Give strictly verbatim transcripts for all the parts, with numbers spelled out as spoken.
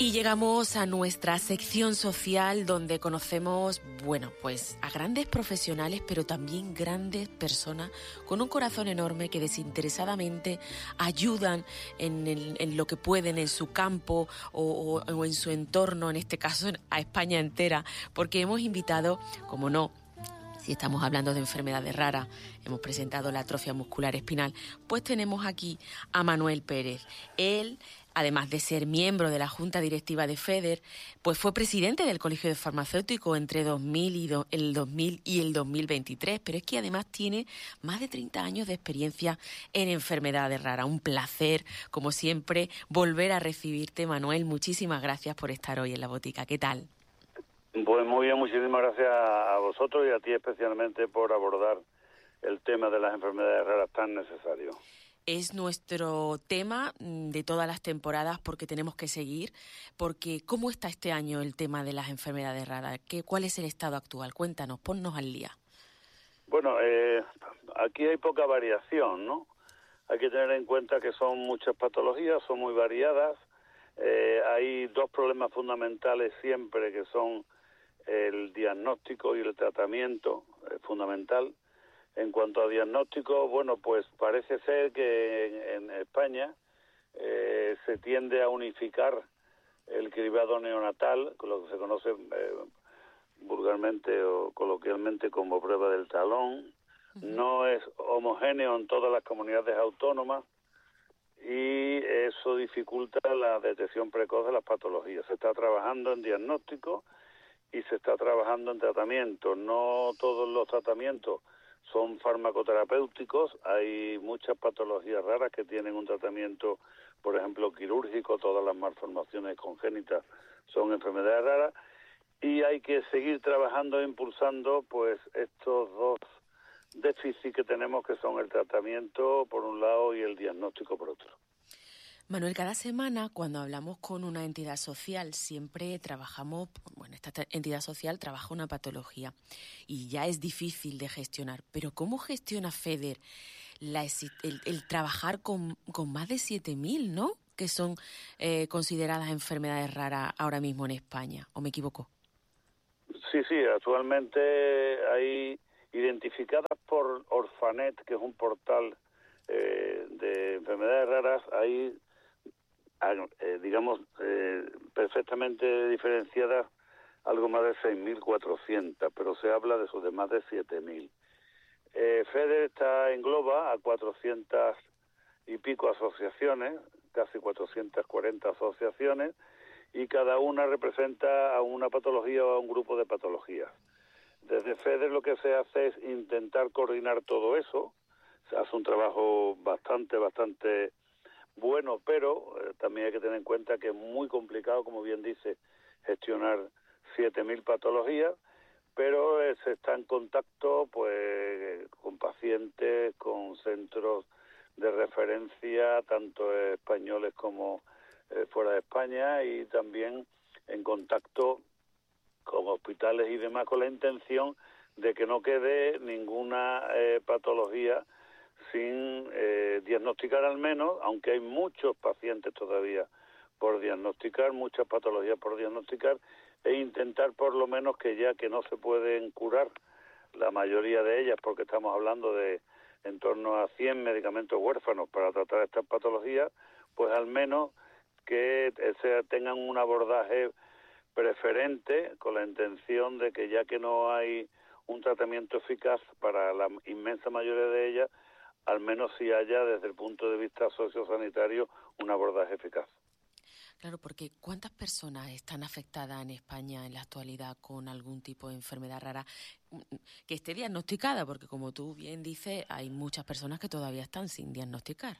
Y llegamos a nuestra sección social donde conocemos, bueno, pues a grandes profesionales, pero también grandes personas con un corazón enorme que desinteresadamente ayudan en, el, en lo que pueden en su campo o, o, o en su entorno, en este caso a España entera, porque hemos invitado, como no, si estamos hablando de enfermedades raras, hemos presentado la atrofia muscular espinal, pues tenemos aquí a Manuel Pérez. Él, además de ser miembro de la Junta Directiva de FEDER, pues fue presidente del Colegio de Farmacéuticos entre dos mil y do, el dos mil y el dos mil veintitrés, pero es que además tiene más de treinta años de experiencia en enfermedades raras. Un placer, como siempre, volver a recibirte, Manuel. Muchísimas gracias por estar hoy en La Botica. ¿Qué tal? Pues muy bien, muchísimas gracias a vosotros y a ti especialmente por abordar el tema de las enfermedades raras tan necesario. Es nuestro tema de todas las temporadas porque tenemos que seguir, porque ¿cómo está este año el tema de las enfermedades raras? ¿Qué, ¿Cuál es el estado actual? Cuéntanos, ponnos al día. Bueno, eh, aquí hay poca variación, ¿no? Hay que tener en cuenta que son muchas patologías, son muy variadas. Eh, hay dos problemas fundamentales siempre que son el diagnóstico y el tratamiento, es fundamental. En cuanto a diagnóstico, bueno, pues parece ser que en, en España eh, se tiende a unificar el cribado neonatal, con lo que se conoce eh, vulgarmente o coloquialmente como prueba del talón. Uh-huh. No es homogéneo en todas las comunidades autónomas y eso dificulta la detección precoz de las patologías. Se está trabajando en diagnóstico y se está trabajando en tratamiento. No todos los tratamientos son farmacoterapéuticos, hay muchas patologías raras que tienen un tratamiento, por ejemplo, quirúrgico, todas las malformaciones congénitas son enfermedades raras, y hay que seguir trabajando e impulsando pues estos dos déficits que tenemos, que son el tratamiento por un lado y el diagnóstico por otro. Manuel, cada semana cuando hablamos con una entidad social siempre trabajamos, bueno, esta entidad social trabaja una patología y ya es difícil de gestionar, pero ¿cómo gestiona FEDER la, el, el trabajar con, con más de siete mil, ¿no?, que son eh, consideradas enfermedades raras ahora mismo en España? ¿O me equivoco? Sí, sí, actualmente hay identificadas por Orfanet, que es un portal eh, de enfermedades raras, hay Eh, digamos, eh, perfectamente diferenciadas, algo más de seis mil cuatrocientas, pero se habla de eso, de más de siete mil. Eh, FEDER está engloba a cuatrocientas y pico asociaciones, casi cuatrocientas cuarenta asociaciones, y cada una representa a una patología o a un grupo de patologías. Desde FEDER lo que se hace es intentar coordinar todo eso. Se hace un trabajo bastante, bastante bueno, pero eh, también hay que tener en cuenta que es muy complicado, como bien dice, gestionar siete mil patologías, pero eh, se está en contacto pues con pacientes, con centros de referencia, tanto españoles como eh, fuera de España, y también en contacto con hospitales y demás, con la intención de que no quede ninguna eh, patología sin eh, diagnosticar al menos, aunque hay muchos pacientes todavía por diagnosticar, muchas patologías por diagnosticar, e intentar por lo menos que ya que no se pueden curar la mayoría de ellas, porque estamos hablando de en torno a cien medicamentos huérfanos para tratar estas patologías, pues al menos que se tengan un abordaje preferente con la intención de que ya que no hay un tratamiento eficaz para la inmensa mayoría de ellas, al menos si haya, desde el punto de vista sociosanitario, un abordaje eficaz. Claro, porque ¿cuántas personas están afectadas en España en la actualidad con algún tipo de enfermedad rara que esté diagnosticada? Porque, como tú bien dices, hay muchas personas que todavía están sin diagnosticar.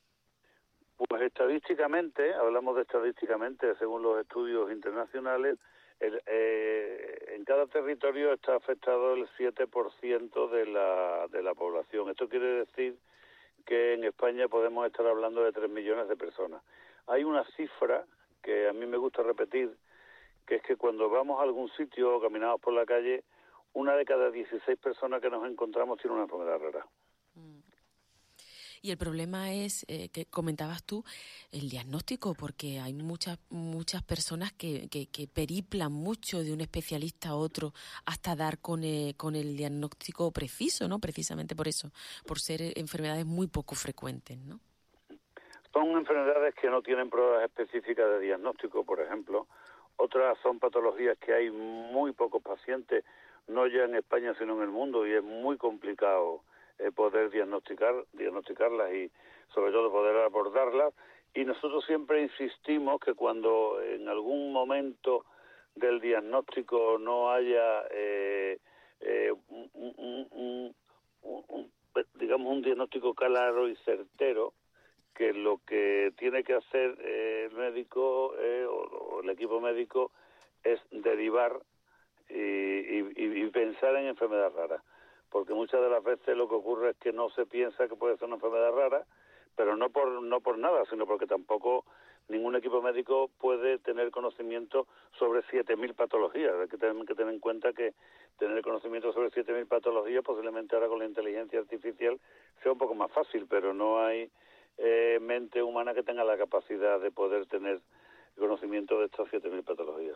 Pues estadísticamente, hablamos de estadísticamente, según los estudios internacionales, el, eh, en cada territorio está afectado el siete por ciento de la, de la población. Esto quiere decir que en España podemos estar hablando de tres millones de personas. Hay una cifra que a mí me gusta repetir, que es que cuando vamos a algún sitio o caminamos por la calle, una de cada dieciséis personas que nos encontramos tiene una enfermedad rara. Mm. Y el problema es, eh, que comentabas tú, el diagnóstico, porque hay muchas muchas personas que, que, que periplan mucho de un especialista a otro hasta dar con el, con el diagnóstico preciso, ¿no? Precisamente por eso, por ser enfermedades muy poco frecuentes, ¿no? Son enfermedades que no tienen pruebas específicas de diagnóstico, por ejemplo. Otras son patologías que hay muy pocos pacientes, no ya en España sino en el mundo, y es muy complicado eh, poder diagnosticar, diagnosticarlas y sobre todo poder abordarlas. Y nosotros siempre insistimos que cuando en algún momento del diagnóstico no haya, eh, eh, un, un, un, un, un, digamos, un diagnóstico claro y certero, que lo que tiene que hacer eh, el médico eh, o, o el equipo médico es derivar y, y, y pensar en enfermedades raras, porque muchas de las veces lo que ocurre es que no se piensa que puede ser una enfermedad rara, pero no por no por nada, sino porque tampoco ningún equipo médico puede tener conocimiento sobre siete mil patologías. Hay que tener, que tener en cuenta que tener conocimiento sobre siete mil patologías posiblemente ahora con la inteligencia artificial sea un poco más fácil, pero no hay eh, mente humana que tenga la capacidad de poder tener conocimiento de estas siete mil patologías.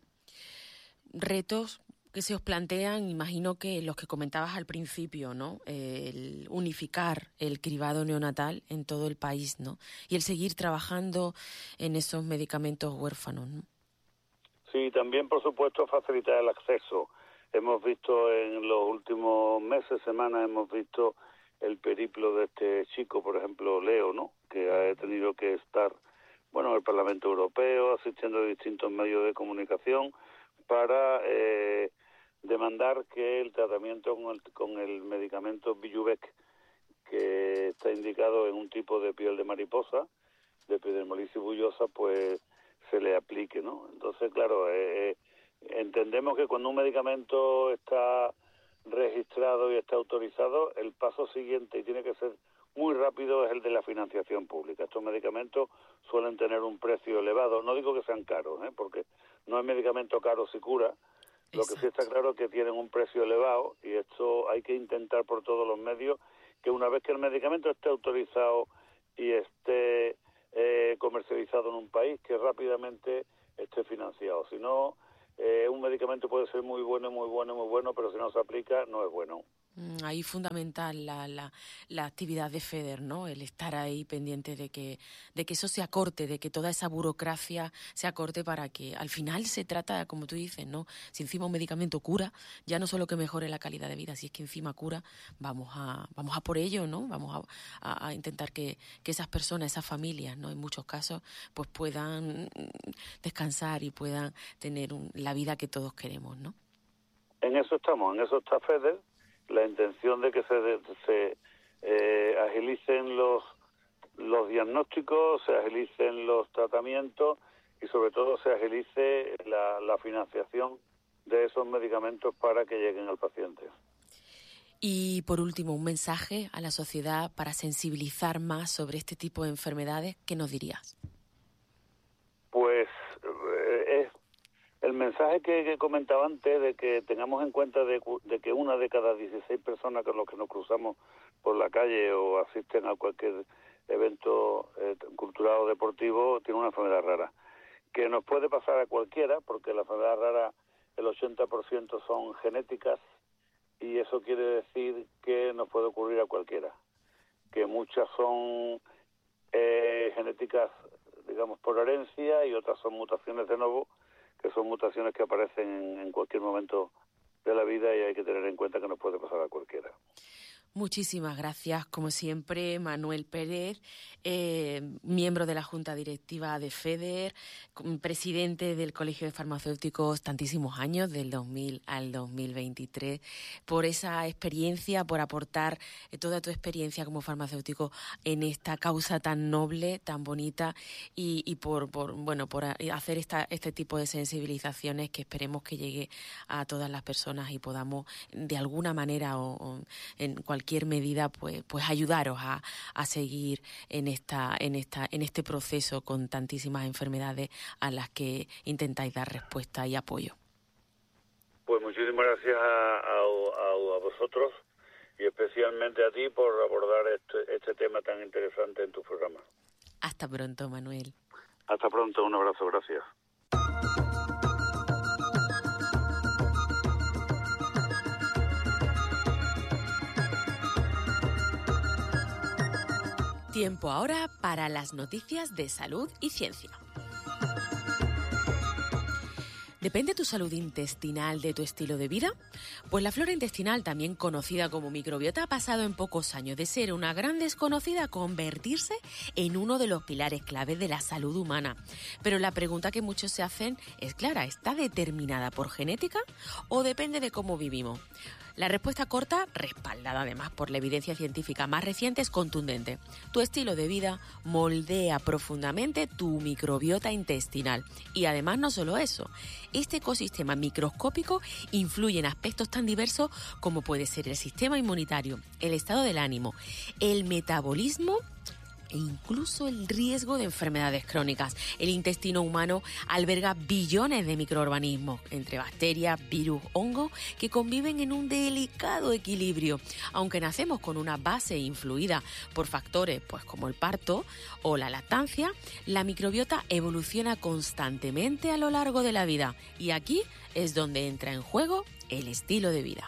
Retos que se os plantean, imagino que los que comentabas al principio, ¿no? El unificar el cribado neonatal en todo el país, ¿no? Y el seguir trabajando en esos medicamentos huérfanos, ¿no? Sí, también, por supuesto, facilitar el acceso. Hemos visto en los últimos meses, semanas, hemos visto el periplo de este chico, por ejemplo, Leo, ¿no? Que ha tenido que estar, bueno, en el Parlamento Europeo, asistiendo a distintos medios de comunicación para eh, demandar que el tratamiento con el, con el medicamento Vyjuvek, que está indicado en un tipo de piel de mariposa, de epidermolisis bullosa, pues se le aplique, ¿no? Entonces, claro, eh, entendemos que cuando un medicamento está registrado y está autorizado, el paso siguiente, y tiene que ser muy rápido, es el de la financiación pública. Estos medicamentos suelen tener un precio elevado. No digo que sean caros, ¿eh? Porque no hay medicamento caro si cura. Lo Exacto. que sí está claro es que tienen un precio elevado, y esto hay que intentar por todos los medios que una vez que el medicamento esté autorizado y esté eh, comercializado en un país, que rápidamente esté financiado. Si no, eh, un medicamento puede ser muy bueno, muy bueno, muy bueno, pero si no se aplica, no es bueno. Ahí fundamental la, la, la actividad de FEDER, ¿no? El estar ahí pendiente de que, de que eso se acorte, de que toda esa burocracia se acorte, para que al final se trata, como tú dices, ¿no? Si encima un medicamento cura, ya no solo que mejore la calidad de vida, si es que encima cura, vamos a, vamos a por ello, ¿no? Vamos a, a, a intentar que, que esas personas, esas familias, ¿no? En muchos casos, pues puedan descansar y puedan tener un, la vida que todos queremos, ¿no? En eso estamos, en eso está FEDER. La intención de que se, se eh, agilicen los los diagnósticos, se agilicen los tratamientos y sobre todo se agilice la, la financiación de esos medicamentos para que lleguen al paciente. Y por último, un mensaje a la sociedad para sensibilizar más sobre este tipo de enfermedades, ¿qué nos dirías? Pues eh, es el mensaje que, que comentaba antes, de que tengamos en cuenta de, de que una de cada dieciséis personas con los que nos cruzamos por la calle o asisten a cualquier evento eh, cultural o deportivo tiene una enfermedad rara, que nos puede pasar a cualquiera, porque la enfermedad rara, el ochenta por ciento son genéticas, y eso quiere decir que nos puede ocurrir a cualquiera, que muchas son eh, genéticas, digamos, por herencia, y otras son mutaciones de nuevo, que son mutaciones que aparecen en, en cualquier momento de la vida, y hay que tener en cuenta que nos puede pasar a cualquiera. Muchísimas gracias, como siempre, Manuel Pérez, eh, miembro de la Junta Directiva de FEDER, presidente del Colegio de Farmacéuticos tantísimos años, del dos mil al dos mil veintitrés, por esa experiencia, por aportar eh, toda tu experiencia como farmacéutico en esta causa tan noble, tan bonita, y, y por, por bueno por hacer esta, este tipo de sensibilizaciones que esperemos que llegue a todas las personas y podamos de alguna manera o, o en cualquier cualquier medida, pues, pues ayudaros a, a seguir en esta, en esta, en este proceso con tantísimas enfermedades a las que intentáis dar respuesta y apoyo. Pues muchísimas gracias a, a, a, a vosotros y especialmente a ti por abordar este, este tema tan interesante en tu programa. Hasta pronto, Manuel. Hasta pronto, un abrazo, gracias. Tiempo ahora para las noticias de salud y ciencia. ¿Depende tu salud intestinal de tu estilo de vida? Pues la flora intestinal, también conocida como microbiota, ha pasado en pocos años de ser una gran desconocida a convertirse en uno de los pilares claves de la salud humana. Pero la pregunta que muchos se hacen es clara, ¿está determinada por genética o depende de cómo vivimos? La respuesta corta, respaldada además por la evidencia científica más reciente, es contundente. Tu estilo de vida moldea profundamente tu microbiota intestinal. Y además no solo eso, este ecosistema microscópico influye en aspectos tan diversos como puede ser el sistema inmunitario, el estado del ánimo, el metabolismo e incluso el riesgo de enfermedades crónicas. El intestino humano alberga billones de microorganismos, entre bacterias, virus, hongos, que conviven en un delicado equilibrio. Aunque nacemos con una base influida por factores pues como el parto o la lactancia, la microbiota evoluciona constantemente a lo largo de la vida. Y aquí es donde entra en juego el estilo de vida.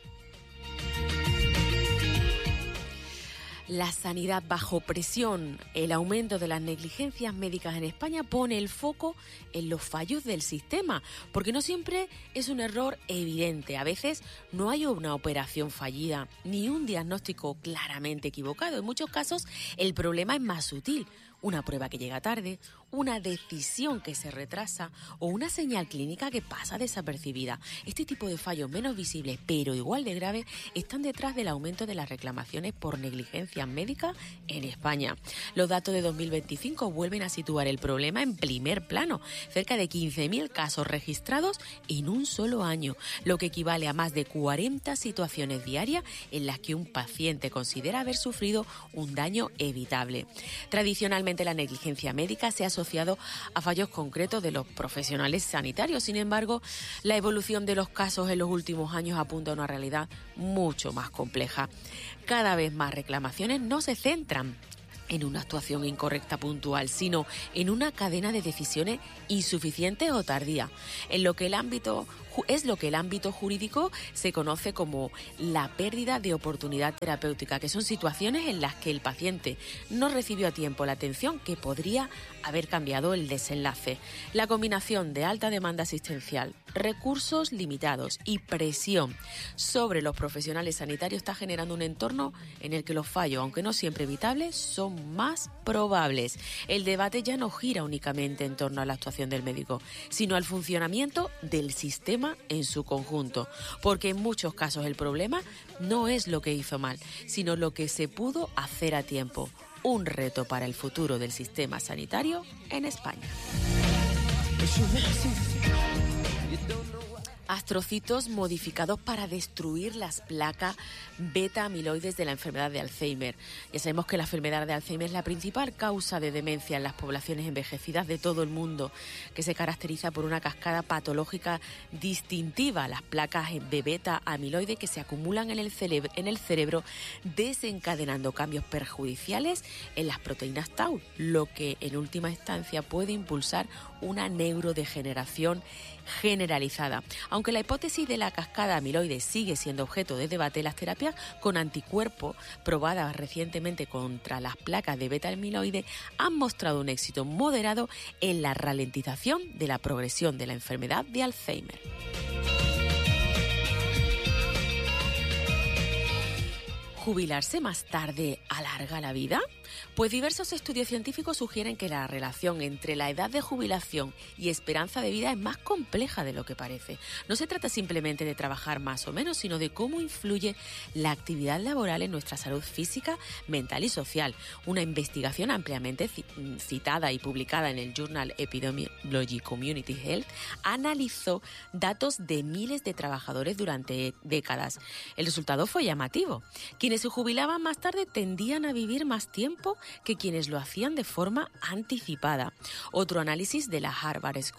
La sanidad bajo presión, el aumento de las negligencias médicas en España pone el foco en los fallos del sistema, porque no siempre es un error evidente. A veces no hay una operación fallida ni un diagnóstico claramente equivocado. En muchos casos el problema es más sutil. Una prueba que llega tarde, una decisión que se retrasa o una señal clínica que pasa desapercibida. Este tipo de fallos menos visibles, pero igual de graves, están detrás del aumento de las reclamaciones por negligencia médica en España. Los datos de dos mil veinticinco vuelven a situar el problema en primer plano. Cerca de quince mil casos registrados en un solo año, lo que equivale a más de cuarenta situaciones diarias en las que un paciente considera haber sufrido un daño evitable. Tradicionalmente, la negligencia médica se ha asociado a fallos concretos de los profesionales sanitarios. Sin embargo, la evolución de los casos en los últimos años apunta a una realidad mucho más compleja. Cada vez más reclamaciones no se centran en una actuación incorrecta puntual, sino en una cadena de decisiones insuficientes o tardías, en lo que el ámbito es lo que el ámbito jurídico se conoce como la pérdida de oportunidad terapéutica, que son situaciones en las que el paciente no recibió a tiempo la atención que podría haber cambiado el desenlace. La combinación de alta demanda asistencial, recursos limitados y presión sobre los profesionales sanitarios está generando un entorno en el que los fallos, aunque no siempre evitables, son más probables. El debate ya no gira únicamente en torno a la actuación del médico, sino al funcionamiento del sistema en su conjunto, porque en muchos casos el problema no es lo que hizo mal, sino lo que se pudo hacer a tiempo. Un reto para el futuro del sistema sanitario en España. Astrocitos modificados para destruir las placas beta-amiloides de la enfermedad de Alzheimer. Ya sabemos que la enfermedad de Alzheimer es la principal causa de demencia en las poblaciones envejecidas de todo el mundo, que se caracteriza por una cascada patológica distintiva, las placas de beta-amiloide que se acumulan en el cerebro, en el cerebro desencadenando cambios perjudiciales en las proteínas tau, lo que en última instancia puede impulsar una neurodegeneración generalizada. Aunque la hipótesis de la cascada amiloide sigue siendo objeto de debate, las terapias con anticuerpos probadas recientemente contra las placas de beta-amiloide han mostrado un éxito moderado en la ralentización de la progresión de la enfermedad de Alzheimer. ¿Jubilarse más tarde alarga la vida? Pues diversos estudios científicos sugieren que la relación entre la edad de jubilación y esperanza de vida es más compleja de lo que parece. No se trata simplemente de trabajar más o menos, sino de cómo influye la actividad laboral en nuestra salud física, mental y social. Una investigación ampliamente citada y publicada en el Journal Epidemiology Community Health analizó datos de miles de trabajadores durante décadas. El resultado fue llamativo. Quienes se jubilaban más tarde tendían a vivir más tiempo que quienes lo hacían de forma anticipada. Otro análisis de la Harvard School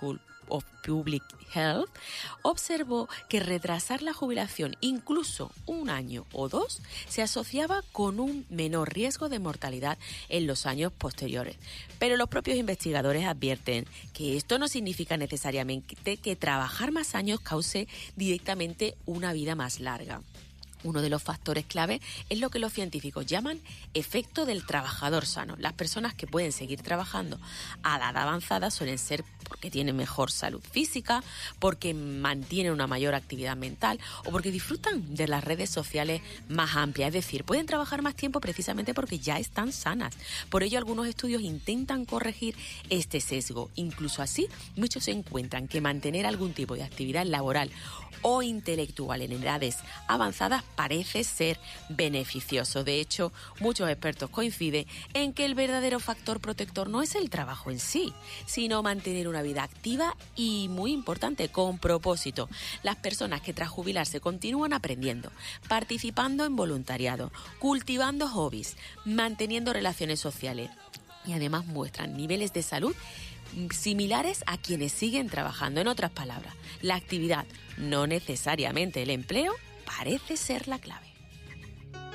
of Public Health observó que retrasar la jubilación incluso un año o dos se asociaba con un menor riesgo de mortalidad en los años posteriores. Pero los propios investigadores advierten que esto no significa necesariamente que trabajar más años cause directamente una vida más larga. Uno de los factores clave es lo que los científicos llaman efecto del trabajador sano. Las personas que pueden seguir trabajando a edad avanzada suelen ser porque tienen mejor salud física, porque mantienen una mayor actividad mental o porque disfrutan de las redes sociales más amplias. Es decir, pueden trabajar más tiempo precisamente porque ya están sanas. Por ello, algunos estudios intentan corregir este sesgo. Incluso así, muchos encuentran que mantener algún tipo de actividad laboral o intelectual en edades avanzadas parece ser beneficioso. De hecho, muchos expertos coinciden en que el verdadero factor protector no es el trabajo en sí, sino mantener una vida activa y, muy importante, con propósito. Las personas que tras jubilarse continúan aprendiendo, participando en voluntariado, cultivando hobbies, manteniendo relaciones sociales y además muestran niveles de salud similares a quienes siguen trabajando. En otras palabras, la actividad, no necesariamente el empleo, parece ser la clave.